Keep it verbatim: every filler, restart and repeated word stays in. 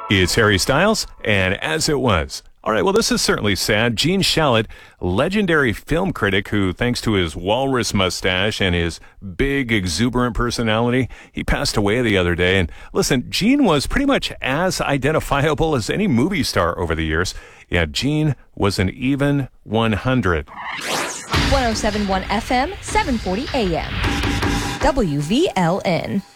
It's Harry Styles, and As It Was. All right, well, this is certainly sad. Gene Shalit, legendary film critic who, thanks to his walrus mustache and his big, exuberant personality, he passed away the other day. And listen, Gene was pretty much as identifiable as any movie star over the years. Yeah, Gene was an even one hundred. one oh seven point one F M, seven forty A M. W V L N.